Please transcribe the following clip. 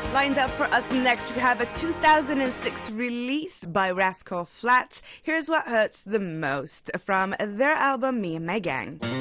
Lined up for us next, we have a 2006 release by Rascal Flatts. Here's what hurts the most from their album Me and My Gang.